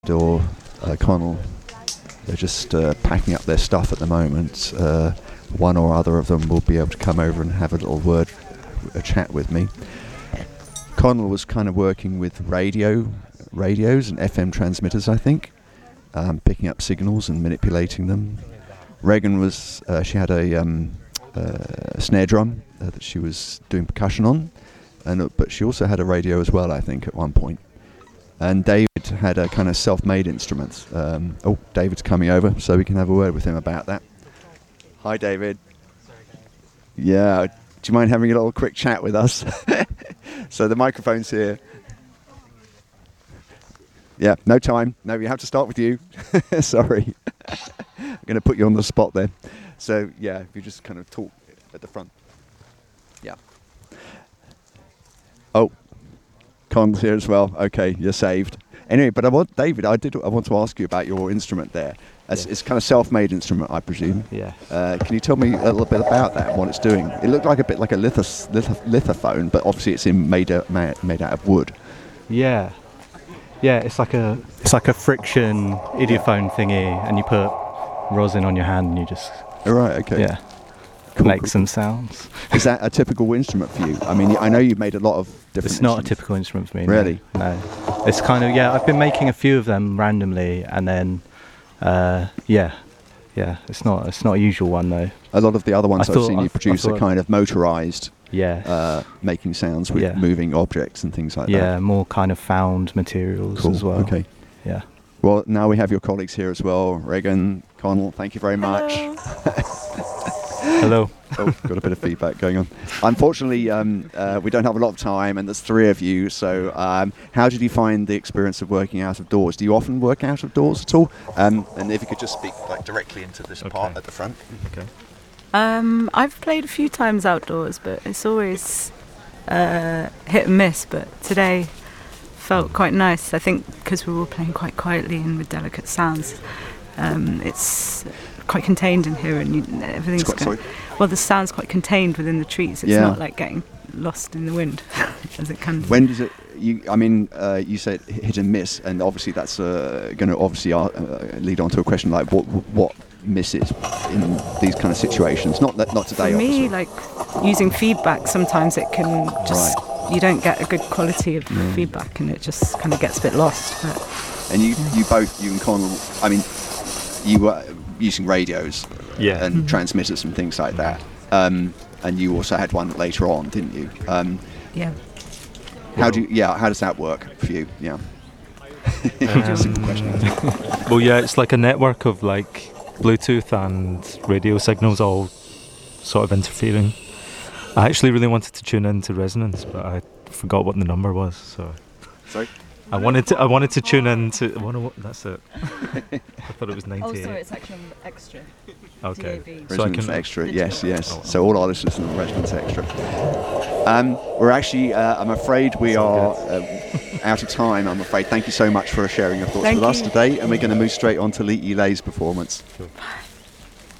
or Connell, they're just packing up their stuff at the moment. One or other of them will be able to come over and have a chat with me. Connell was kind of working with radios and FM transmitters, I think, picking up signals and manipulating them. Regan was, she had a snare drum that she was doing percussion on, but she also had a radio as well, I think, at one point. And David had a kind of self-made instrument. David's coming over, so we can have a word with him about that. Hi, David. Yeah, do you mind having a little quick chat with us? So the microphone's here. Yeah, no time. No, we have to start with you. Sorry. I'm going to put you on the spot then. So, yeah, if you just kind of talk at the front. Yeah. Oh, Con's here as well. Okay, you're saved. Anyway, but I want to ask you about your instrument there. It's kind of self-made instrument, I presume. Yeah. Can you tell me a little bit about that and what it's doing? It looked like a bit like a lithophone, but obviously it's made out of wood. Yeah. Yeah, it's like a friction idiophone thingy, and you put rosin on your hand and you just... Oh, right, okay. Yeah. Cool, make some sounds. Is that a typical instrument for you? I mean, I know you've made a lot of different It's not a typical instrument for me. Really? No. It's kind of, I've been making a few of them randomly, and then, it's not a usual one though. A lot of the other ones I've seen you produce are kind of motorised. Yeah. Making sounds with moving objects and things like that. Yeah, more kind of found materials as well. Okay. Yeah. Well, now we have your colleagues here as well. Regan, Connell, thank you very much. Hello. Oh, got a bit of feedback going on. Unfortunately, we don't have a lot of time, and there's three of you. So, how did you find the experience of working out of doors? Do you often work out of doors at all? And if you could just speak directly into this part at the front. Okay. I've played a few times outdoors, but it's always hit and miss. But today felt quite nice. I think because we were all playing quite quietly and with delicate sounds. It's quite contained in here, and everything's well, the sound's quite contained within the trees. It's not like getting lost in the wind as it can. When does it? You said hit and miss, and obviously that's going to lead on to a question like what misses in these kind of situations. Not today. For me, obviously. like using feedback, sometimes it can just you don't get a good quality of feedback, and it just kind of gets a bit lost. But, and you and Connell, I mean, you were using radios and transmitters and things like that. And you also had one later on, didn't you? Yeah. How does that work for you? Yeah. Simple question. Well, yeah, it's like a network of like Bluetooth and radio signals all sort of interfering. I actually really wanted to tune into resonance, but I forgot what the number was. So. Sorry. I wanted to tune in to... That's it. I thought it was 98. Oh, sorry, it's actually on Extra. Okay. DAB. So Resonance Extra, yes. So all our listeners are on Resonance Extra. We're actually, I'm afraid we are out of time, I'm afraid. Thank you so much for sharing your thoughts with us today, and we're going to move straight on to Lee Elay's performance. Sure.